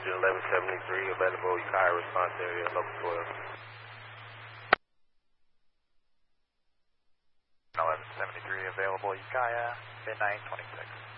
Engine 1173, available Ukiah response area, local 12. 1173, available Ukiah, midnight 26.